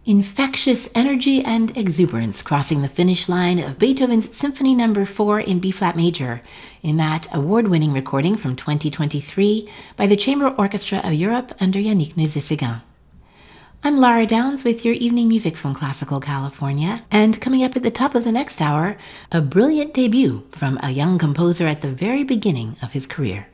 Infectious energy and exuberance crossing the finish line of Beethoven's Symphony No. 4 in B-flat major, in that award-winning recording from 2023 by the Chamber Orchestra of Europe under Yannick Nézet-Séguin. I'm Lara Downs with your evening music from Classical California, and coming up at the top of the next hour, a brilliant debut from a young composer at the very beginning of his career.